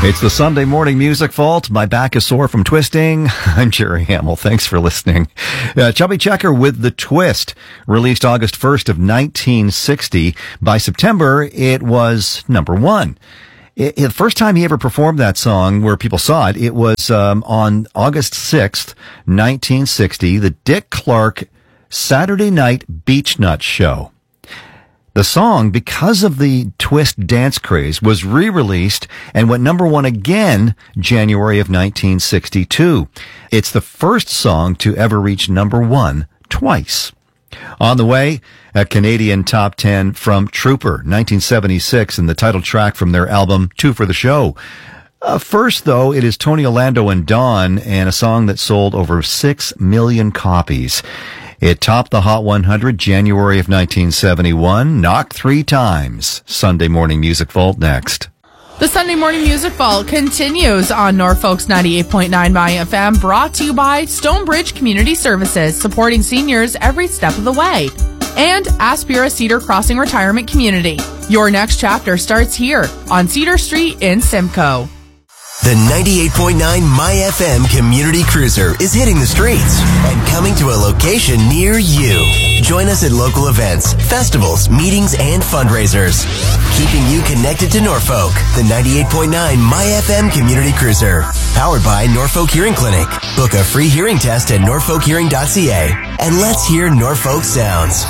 It's the Sunday Morning Music Vault. My back is sore from twisting. I'm Jerry Hamill. Thanks for listening. Chubby Checker with The Twist, released August 1st of 1960. By September, it was number one. The first time he ever performed that song where people saw it, it was on August 6th, 1960, the Dick Clark Saturday Night Beach Nut Show. The song, because of the Twist dance craze, was re-released and went number one again January of 1962. It's the first song to ever reach number one twice. On the way, a Canadian top 10 from Trooper, 1976, and the title track from their album Two for the Show. First, though, it is Tony Orlando and Dawn, and a song that sold over 6 million copies. It topped the Hot 100 January of 1971, knocked 3 times. Sunday Morning Music Vault next. The Sunday Morning Music Vault continues on Norfolk's 98.9 My FM, brought to you by Stonebridge Community Services, supporting seniors every step of the way. And Aspira Cedar Crossing Retirement Community. Your next chapter starts here on Cedar Street in Simcoe. The 98.9 My FM Community Cruiser is hitting the streets and coming to a location near you. Join us at local events, festivals, meetings, and fundraisers. Keeping you connected to Norfolk. The 98.9 My FM Community Cruiser. Powered by Norfolk Hearing Clinic. Book a free hearing test at norfolkhearing.ca. And let's hear Norfolk sounds.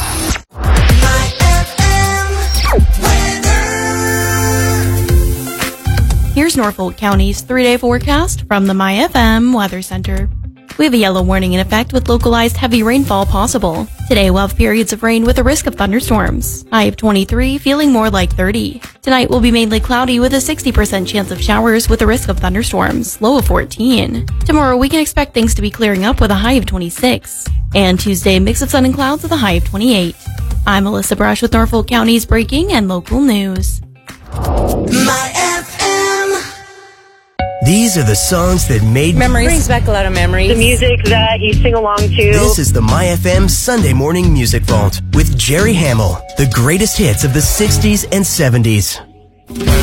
Here's Norfolk County's 3-day forecast from the My FM Weather Center. We have a yellow warning in effect with localized heavy rainfall possible. Today we'll have periods of rain with a risk of thunderstorms. High of 23, feeling more like 30. Tonight will be mainly cloudy with a 60% chance of showers with a risk of thunderstorms. Low of 14. Tomorrow we can expect things to be clearing up with a high of 26. And Tuesday, a mix of sun and clouds with a high of 28. I'm Melissa Brush with Norfolk County's breaking and local news. My FM. These are the songs that made memories. Brings back a lot of memories. The music that you sing along to. This is the My FM Sunday Morning Music Vault with Jerry Hamill. The greatest hits of the 60s and 70s.